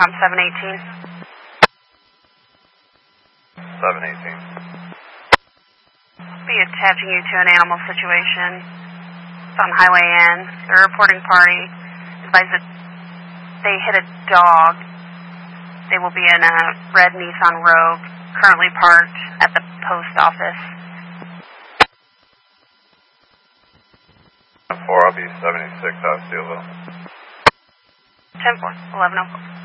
Intercom 718. 718. Be attaching you to an animal situation. It's on Highway N. The reporting party advised that they hit a dog. They will be in a red Nissan Rogue, currently parked at the post office. 4, I'll be 76 out of Steelville. 10-4, 1104.